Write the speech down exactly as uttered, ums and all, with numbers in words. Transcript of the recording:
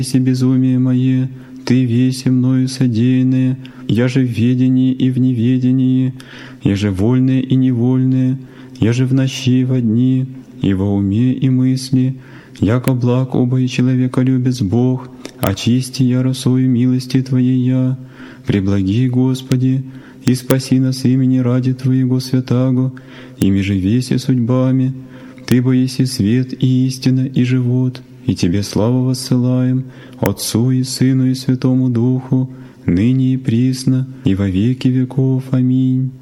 Если безумие мое, Ты веси мною содеянное, я же в ведении и в неведении, я же вольное и невольное, я же в ночи и во дни, и во уме и мысли, яко благ оба и человеколюбец Бог, очисти я росою милости Твоей я, преблаги, Господи, и спаси нас имени ради Твоего святаго, ими же веси судьбами, Ты бо еси свет и истина и живот, и Тебе славу воссылаем, Отцу и Сыну и Святому Духу, ныне и присно, и во веки веков. Аминь.